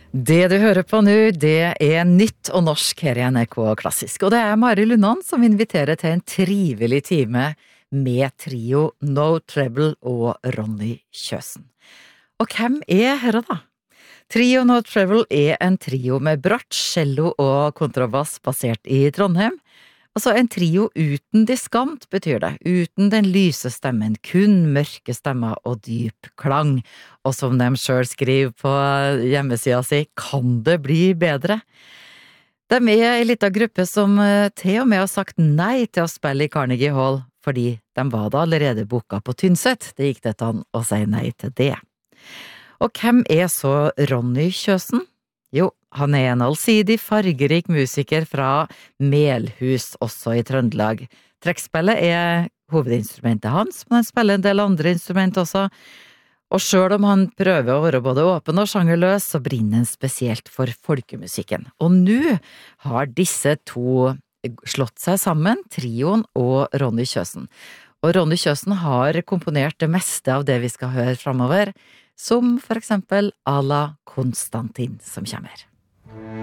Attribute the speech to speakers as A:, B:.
A: Det du hører på nå, det er nytt og norsk her i NRK Klassisk. Og det er Mari Lundan som inviterer til en trivelig time med trio No Treble og Ronny Kjøsen. Og hvem er herre da? Trio No Treble er en trio med bratt cello og kontrabass basert i Trondheim. Altså en trio uten diskant betyr det, uten den lyse stemmen, kun mørke stemmer og dyp klang. Og som de selv skriver på hjemmesida si, kan det bli bedre? De er en liten gruppe som til og med har sagt nei til å spille i Carnegie Hall, fordi de var da allerede boka på Tynset. Det gikk det an å si nei til det. Og hvem er så Ronny Kjøsen? Jo, han er en allsidig, fargerik musiker fra Melhus, også i Trøndelag. Trekkspillet er hovedinstrumentet hans, men han spiller en del andre instrument også. Og selv om han prøver å være både åpen og sjangerløs, så brenner han spesielt for folkemusikken. Og nå har disse to slått seg sammen, trioen og Ronny Kjøsen. Og Ronny Kjøsen har komponert det meste av det vi skal høre fremover, som for eksempel à la Konstantin som kommer.